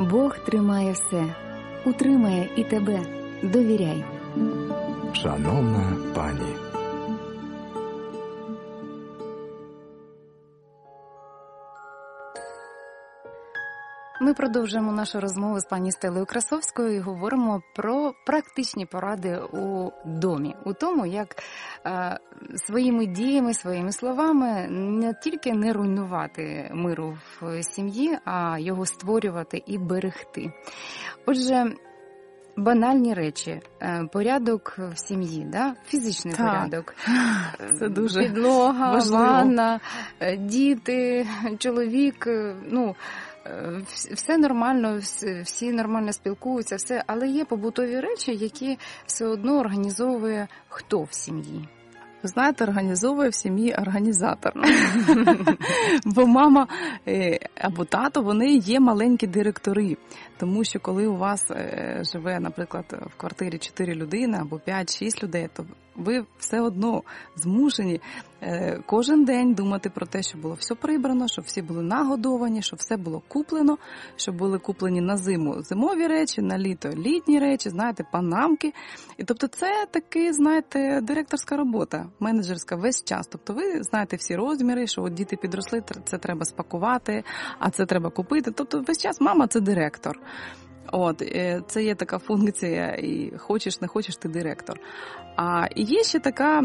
Бог тримає все, утримає і тебе. Довіряй. Шановна пані. Ми продовжуємо нашу розмову з пані Стелею Красовською і говоримо про практичні поради у домі. У тому, як своїми діями, своїми словами не тільки не руйнувати миру в сім'ї, а його створювати і берегти. Отже, банальні речі, порядок в сім'ї, да? Фізичний порядок. Це дуже підлога, важливо. ванна, діти, чоловік, все нормально, всі нормально спілкуються, все, але є побутові речі, які все одно організовує хто в сім'ї. Ви знаєте, організовує в сім'ї організатор. Бо мама або тато, вони є маленькі директори. Тому що коли у вас живе, наприклад, в квартирі 4 людини або 5-6 людей, то ви все одно змушені кожен день думати про те, щоб було все прибрано, щоб всі були нагодовані, щоб все було куплено, щоб були куплені на зиму зимові речі, на літо літні речі, знаєте, панамки. І тобто це таки, знаєте, директорська робота, менеджерська весь час. Тобто ви знаєте всі розміри, що от діти підросли, це треба спакувати, а це треба купити. Тобто весь час мама – це директор. От, це є така функція, і хочеш, не хочеш, ти директор. А є ще така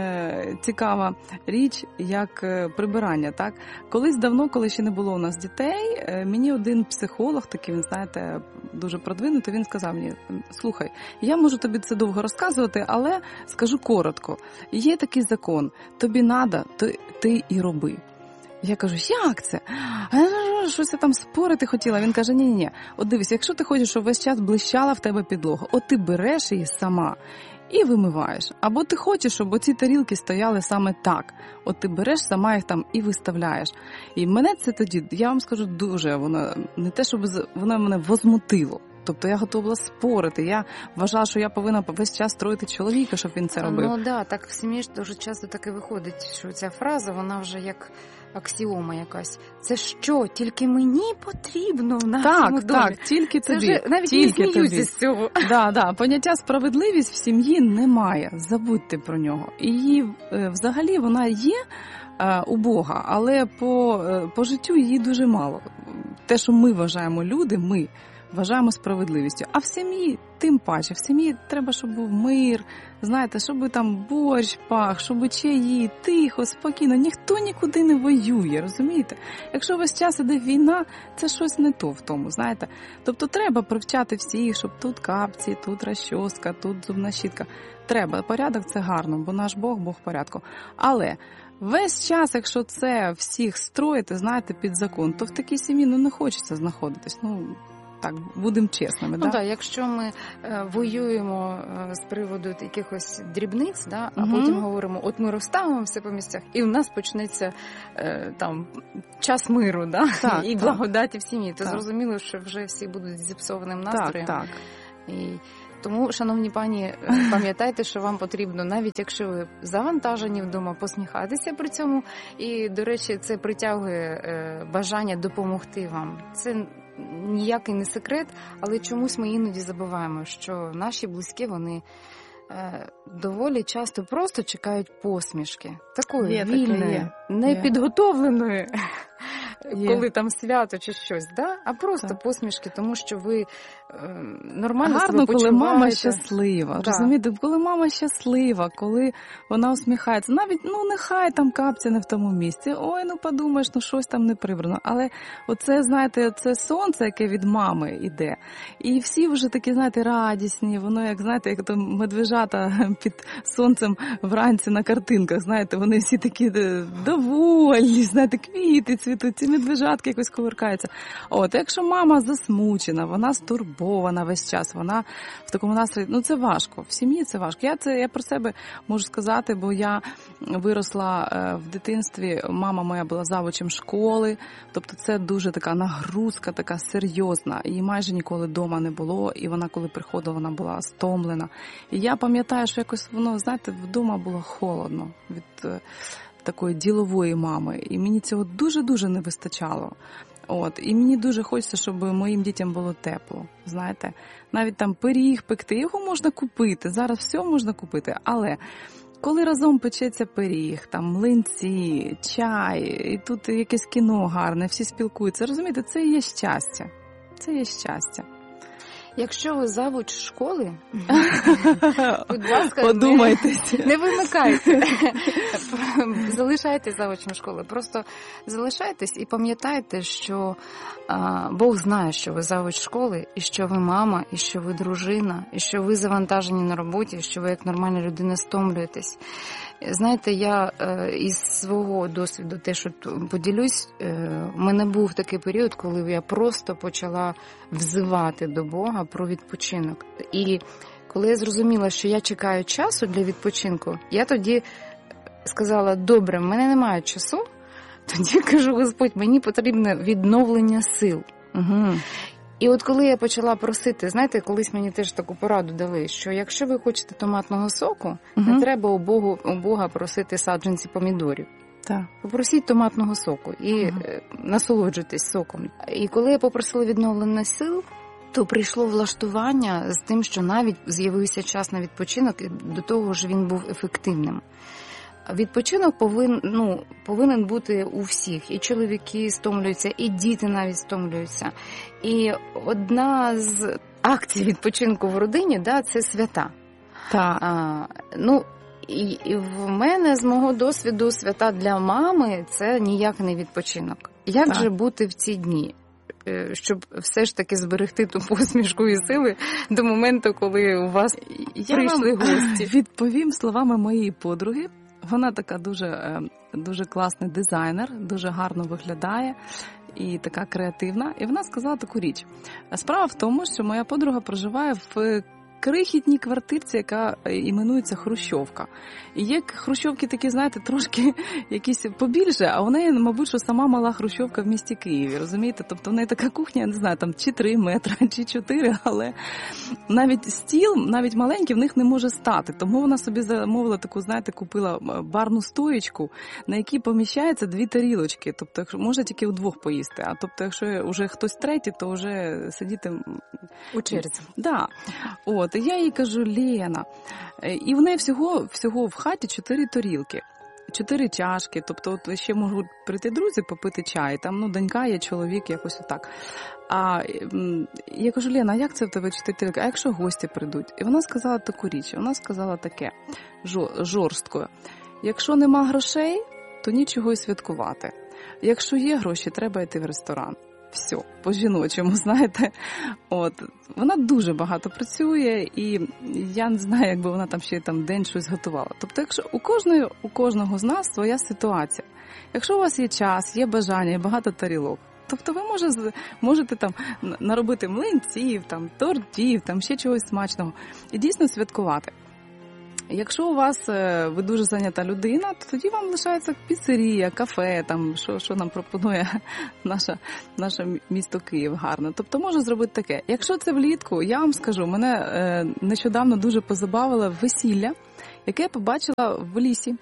цікава річ, як прибирання. Так? Колись давно, коли ще не було у нас дітей, мені один психолог, такий, він, знаєте, дуже продвинутий, він сказав мені: слухай, я можу тобі це довго розказувати, але скажу коротко. Є такий закон, тобі надо, то ти і роби. Я кажу, як це? Щось я там спорити хотіла. Він каже, ні. От дивись, якщо ти хочеш, щоб весь час блищала в тебе підлога, от ти береш її сама і вимиваєш. Або ти хочеш, щоб оці тарілки стояли саме так. От ти береш сама їх там і виставляєш. І мене це тоді, я вам скажу, дуже, воно не те, щоб воно мене возмутило. Тобто я готова була спорити. Я вважала, що я повинна весь час строїти чоловіка, щоб він це робив. Ну да, так в сім'ї ж дуже часто таки виходить, що ця фраза, вона вже як аксіома якась. Це що, тільки мені потрібно в нашому домі? Так, тільки це тобі. Вже, навіть тільки не сміються тобі. з цього. Да. Поняття справедливість в сім'ї немає. Забудьте про нього. І взагалі вона є у Бога, але по життю її дуже мало. Те, що ми вважаємо люди, ми вважаємо справедливістю. А в сім'ї тим паче. В сім'ї треба, щоб був мир, знаєте, щоб там борщ пах, щоб чаї, тихо, спокійно. Ніхто нікуди не воює, розумієте? Якщо весь час іде війна, це щось не то в тому, знаєте. Тобто треба привчати всіх, щоб тут капці, тут розчоска, тут зубна щітка. Треба. Порядок – це гарно, бо наш Бог – Бог порядку. Але весь час, якщо це всіх строїти, знаєте, під закон, то в такій сім'ї не хочеться знаходитись. Так, будемо чесними. Ну так, якщо ми воюємо з приводу якихось дрібниць, да, а потім говоримо, от ми розставимо все по місцях, і в нас почнеться там час миру, да, і благодаті в сім'ї, то зрозуміло, що вже всі будуть з зіпсованим настроєм. Так. І тому, шановні пані, пам'ятайте, що вам потрібно, навіть якщо ви завантажені вдома, посміхатися при цьому. І, до речі, це притягує бажання допомогти вам. Це ніякий не секрет, але чомусь ми іноді забуваємо, що наші близькі, вони доволі часто просто чекають посмішки. Такої вільної, непідготовленої, коли там свято чи щось, да? А просто посмішки, тому що ви нормально себе почуваєте. Коли мама щаслива, розумієте? Коли мама щаслива, коли вона усміхається, навіть, нехай там капця не в тому місці, подумаєш, щось там не прибрано. Але оце, знаєте, це сонце, яке від мами йде. І всі вже такі, знаєте, радісні, воно, як, знаєте, як то медвежата під сонцем вранці на картинках, знаєте, вони всі такі довольні, знаєте, квіти цвітуть, ці медвежатки якось кувыркаються. Якщо мама засмучена, вона стурбована весь час, вона в такому настрої, це важко, в сім'ї це важко. Я про себе можу сказати, бо я виросла в дитинстві, мама моя була завучем школи, тобто це дуже така нагрузка, така серйозна, її майже ніколи вдома не було, і вона, коли приходила, вона була стомлена. І я пам'ятаю, що якось воно, знаєте, вдома було холодно від такої ділової мами, і мені цього дуже-дуже не вистачало. І мені дуже хочеться, щоб моїм дітям було тепло, знаєте. Навіть там пиріг пекти, його можна купити, зараз все можна купити, але коли разом печеться пиріг, там млинці, чай, і тут якесь кіно гарне, всі спілкуються, розумієте, це є щастя. Це є щастя. Якщо ви завуч школи, будь ласка, подумайтесь. Не вимикайте. Залишайтесь завучем школи. Просто залишайтесь і пам'ятайте, що Бог знає, що ви завуч школи, і що ви мама, і що ви дружина, і що ви завантажені на роботі, і що ви як нормальна людина стомлюєтесь. Знаєте, я із свого досвіду теж поділюсь. У мене був такий період, коли я просто почала взивати до Бога про відпочинок. І коли я зрозуміла, що я чекаю часу для відпочинку, я тоді сказала, добре, в мене немає часу, тоді кажу, Господь, мені потрібне відновлення сил. Угу. І от коли я почала просити, знаєте, колись мені теж таку пораду дали, що якщо ви хочете томатного соку, не треба у Бога просити саджанці помідорів. Так. Попросіть томатного соку і насолоджуйтесь соком. І коли я попросила відновлення сил, то прийшло влаштування з тим, що навіть з'явився час на відпочинок, і до того ж він був ефективним. Відпочинок повинен бути у всіх. І чоловіки стомлюються, і діти навіть стомлюються. І одна з акцій відпочинку в родині, це свята. Так. І в мене, з мого досвіду, свята для мами – це ніяк не відпочинок. Як же бути в ці дні? Щоб все ж таки зберегти ту посмішку і сили до моменту, коли у вас прийшли гості. Відповім словами моєї подруги. Вона така дуже класний дизайнер, дуже гарно виглядає і така креативна. І вона сказала таку річ. Справа в тому, що моя подруга проживає в крихітній квартирці, яка іменується Хрущовка. І є хрущовки такі, знаєте, трошки якісь побільше, а у неї, мабуть, що сама мала хрущовка в місті Києві, розумієте? Тобто в неї така кухня, я не знаю, там чи 3 метри, чи 4, але навіть стіл, навіть маленький, в них не може стати. Тому вона собі замовила таку, знаєте, купила барну стоєчку, на якій поміщається 2 тарілочки. Тобто, якщо може тільки удвох поїсти, а тобто, якщо вже хтось третій, то вже сидіти у черзі. Да. І я їй кажу, Лена, і в неї всього в хаті 4 тарілки, 4 чашки, тобто от ще можуть прийти друзі попити чай, там, донька є, чоловік, якось отак. А я кажу, Лена, а як це в тебе 4 тарілки? А якщо гості прийдуть? І вона сказала таку річ, вона сказала таке, жорстко, якщо нема грошей, то нічого й святкувати. Якщо є гроші, треба йти в ресторан. Все, по-жіночому, знаєте. Вона дуже багато працює, і я не знаю, якби вона там ще день щось готувала. Тобто, якщо у кожного з нас своя ситуація. Якщо у вас є час, є бажання, є багато тарілок, тобто ви можете там наробити млинців, тортів, ще чогось смачного і дійсно святкувати. Якщо у вас ви дуже зайнята людина, то тоді вам лишається піцерія, кафе, що нам пропонує наше місто Київ гарно. Тобто може зробити таке. Якщо це влітку, я вам скажу, мене нещодавно дуже позабавило весілля, яке я побачила в лісі.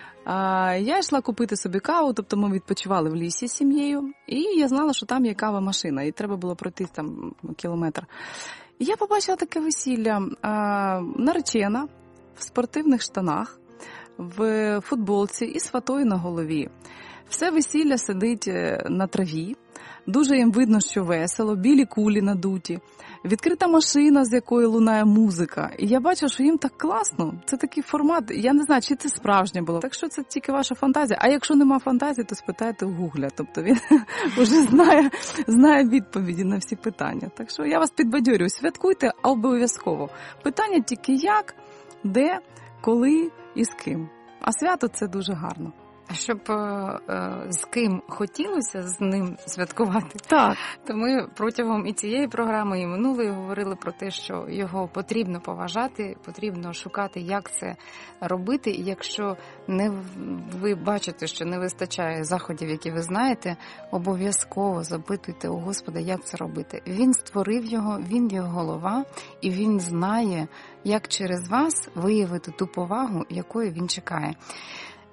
Я йшла купити собі каву, тобто ми відпочивали в лісі з сім'єю, і я знала, що там є кава-машина, і треба було пройти кілометр. І я побачила таке весілля, наречена, в спортивних штанах, в футболці і з фатою на голові. Все весілля сидить на траві, дуже їм видно, що весело, білі кулі надуті, відкрита машина, з якої лунає музика. І я бачу, що їм так класно. Це такий формат, я не знаю, чи це справжнє було. Так що це тільки ваша фантазія. А якщо нема фантазії, то спитайте у Гугля. Тобто він вже знає відповіді на всі питання. Так що я вас підбадьорюю, святкуйте обов'язково. Питання тільки як, де, коли і з ким. А свято – це дуже гарно. Щоб з ким хотілося з ним святкувати, так. То ми протягом і цієї програми, і минулої говорили про те, що його потрібно поважати, потрібно шукати, як це робити. І якщо ви бачите, що не вистачає заходів, які ви знаєте, обов'язково запитуйте у Господа, як це робити. Він створив його, він його голова, і він знає, як через вас виявити ту повагу, якої він чекає.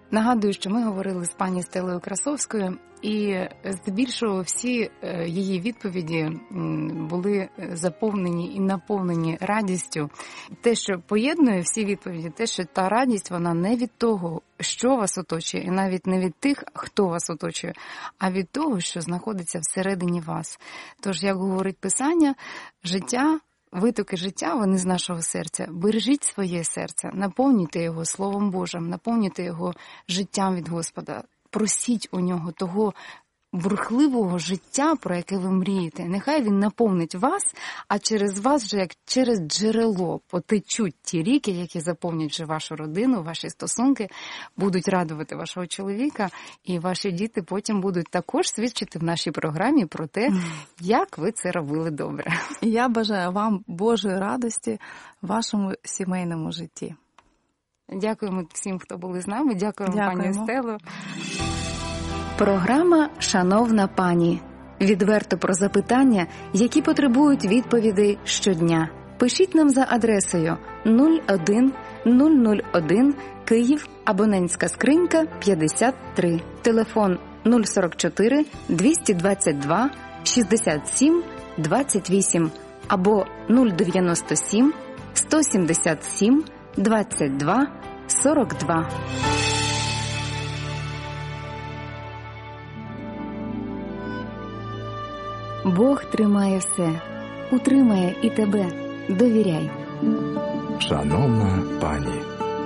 Нагадую, що ми говорили з пані Стелою Красовською, і здебільшого всі її відповіді були заповнені і наповнені радістю. Те, що поєднує всі відповіді, те, що та радість, вона не від того, що вас оточує, і навіть не від тих, хто вас оточує, а від того, що знаходиться всередині вас. Тож, як говорить Писання, життя, витоки життя, вони з нашого серця. Бережіть своє серце, наповнюйте його Словом Божим, наповнюйте його життям від Господа. Просіть у нього того бурхливого життя, про яке ви мрієте. Нехай він наповнить вас, а через вас вже як через джерело потечуть ті ріки, які заповнять вже вашу родину, ваші стосунки, будуть радувати вашого чоловіка, і ваші діти потім будуть також свідчити в нашій програмі про те, як ви це робили добре. Я бажаю вам Божої радості в вашому сімейному житті. Дякуємо всім, хто були з нами. Дякуємо. Пані Стело. Програма «Шановна пані». Відверто про запитання, які потребують відповідей щодня. Пишіть нам за адресою 01001 Київ, абонентська скринька 53. Телефон 044 222 67 28 або 097 177 22 42. Бог тримає все, утримає і тебе. Довіряй. Шановна пані.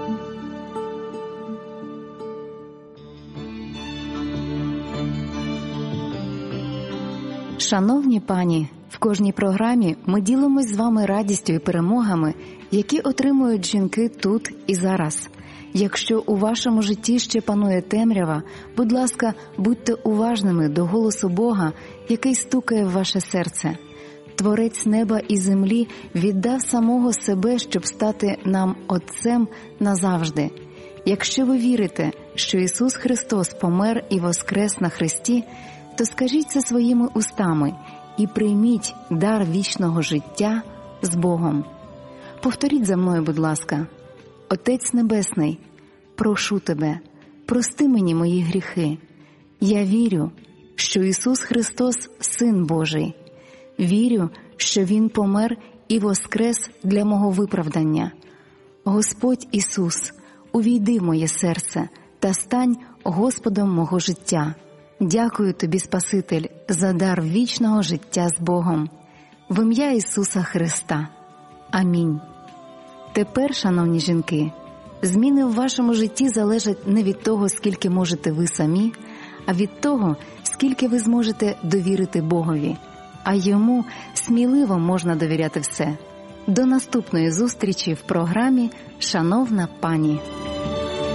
Шановні пані, в кожній програмі ми ділимось з вами радістю і перемогами, які отримують жінки тут і зараз. Якщо у вашому житті ще панує темрява, будь ласка, будьте уважними до голосу Бога, який стукає в ваше серце. Творець неба і землі віддав самого себе, щоб стати нам Отцем назавжди. Якщо ви вірите, що Ісус Христос помер і воскрес на хресті, то скажіть це своїми устами і прийміть дар вічного життя з Богом. Повторіть за мною, будь ласка. Отець Небесний, прошу Тебе, прости мені мої гріхи. Я вірю, що Ісус Христос – Син Божий. Вірю, що Він помер і воскрес для мого виправдання. Господь Ісус, увійди в моє серце та стань Господом мого життя. Дякую Тобі, Спаситель, за дар вічного життя з Богом. В ім'я Ісуса Христа. Амінь. Тепер, шановні жінки, зміни в вашому житті залежать не від того, скільки можете ви самі, а від того, скільки ви зможете довірити Богові. А Йому сміливо можна довіряти все. До наступної зустрічі в програмі «Шановна пані».